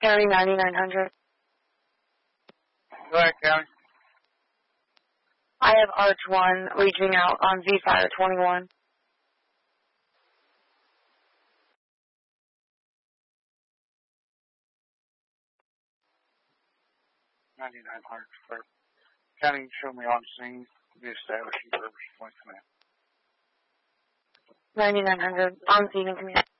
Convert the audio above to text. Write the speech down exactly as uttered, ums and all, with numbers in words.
County ninety-nine hundred. Go ahead, County. I have Arch one reaching out on V-Fire twenty-one. ninety-nine hundred, clear. County, show me on scene. The establishing purpose point command. ninety-nine hundred, on scene and command.